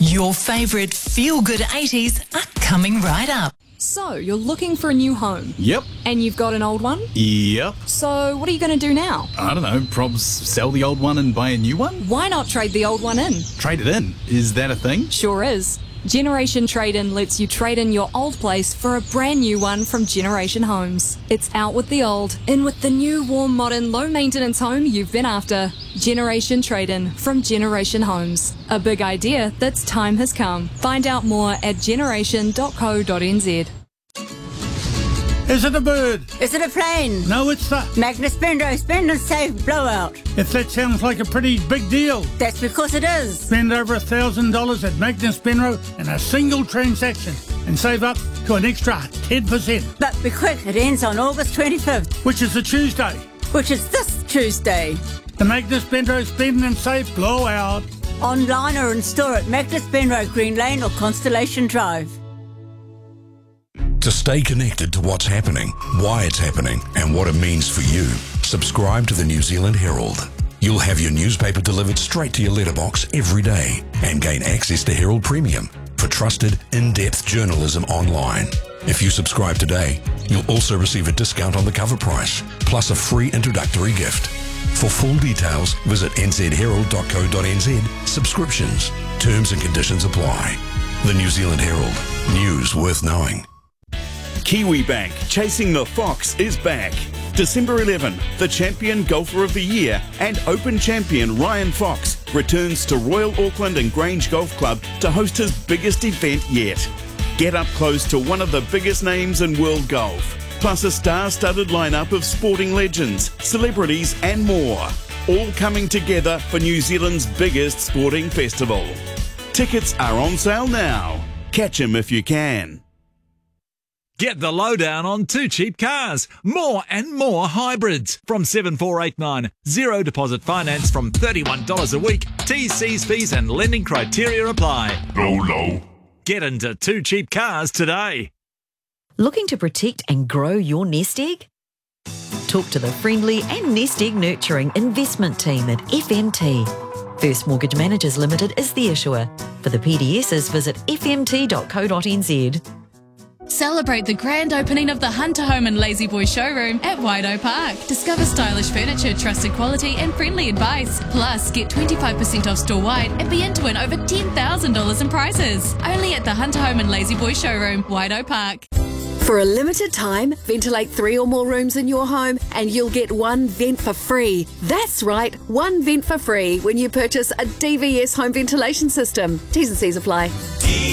Your favourite feel-good 80s are coming right up. So, you're looking for a new home? Yep. And you've got an old one? Yep. So, what are you going to do now? I don't know, probs sell the old one and buy a new one? Why not trade the old one in? Trade it in? Is that a thing? Sure is. Generation Trade-In lets you trade in your old place for a brand new one from Generation Homes. It's out with the old, in with the new, warm, modern, low-maintenance home you've been after. Generation Trade-In from Generation Homes. A big idea that's time has come. Find out more at generation.co.nz. Is it a bird? Is it a plane? No, it's the... Magnus Benro Spend and Save Blowout. If that sounds like a pretty big deal. That's because it is. Spend over $1,000 at Magnus Benro in a single transaction and save up to an extra 10%. But be quick, it ends on August 25th. Which is a Tuesday. Which is this Tuesday. The Magnus Benro Spend and Save Blowout. Online or in store at Magnus Benro Green Lane or Constellation Drive. To stay connected to what's happening, why it's happening, and what it means for you, subscribe to the New Zealand Herald. You'll have your newspaper delivered straight to your letterbox every day and gain access to Herald Premium for trusted, in-depth journalism online. If you subscribe today, you'll also receive a discount on the cover price, plus a free introductory gift. For full details, visit nzherald.co.nz. Subscriptions. Terms and conditions apply. The New Zealand Herald. News worth knowing. Kiwibank Chasing the Fox is back. December 11, the champion golfer of the year and Open champion Ryan Fox returns to Royal Auckland and Grange Golf Club to host his biggest event yet. Get up close to one of the biggest names in world golf, plus a star-studded lineup of sporting legends, celebrities and more, all coming together for New Zealand's biggest sporting festival. Tickets are on sale now. Catch 'em if you can. Get the lowdown on Too Cheap Cars. More and more hybrids. From 7489. Zero deposit finance from $31 a week. TC's fees and lending criteria apply. Low. Get into Too Cheap Cars today. Looking to protect and grow your nest egg? Talk to the friendly and nest egg nurturing investment team at FMT. First Mortgage Managers Limited is the issuer. For the PDSs, visit fmt.co.nz. Celebrate the grand opening of the Hunter Home and Lazy Boy showroom at Waido Park. Discover stylish furniture, trusted quality and friendly advice. Plus, get 25% off store-wide and be in to win over $10,000 in prizes. Only at the Hunter Home and Lazy Boy showroom, Waido Park. For a limited time, ventilate 3 or more rooms in your home and you'll get one vent for free. That's right, one vent for free when you purchase a DVS home ventilation system. T's and C's apply.